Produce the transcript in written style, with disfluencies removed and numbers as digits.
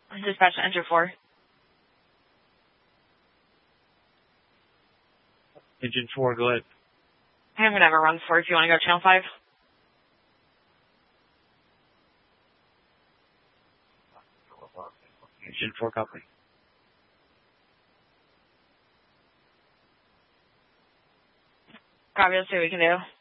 Dispatch to Engine 4. Engine 4, go ahead. Hey, I'm going to have a run for it if you want to go Channel 5. Engine 4, copy. Copy, let's see what we can do.